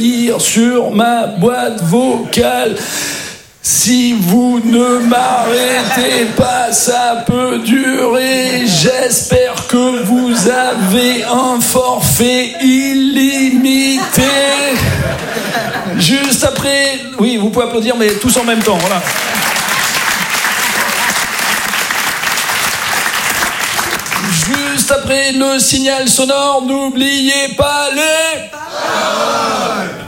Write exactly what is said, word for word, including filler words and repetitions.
lire sur ma boîte vocale. Si vous ne m'arrêtez pas, ça peut durer. J'espère que vous avez un forfait illimité. Juste après... Oui, vous pouvez applaudir, mais tous en même temps, voilà. Juste après le signal sonore, n'oubliez pas les...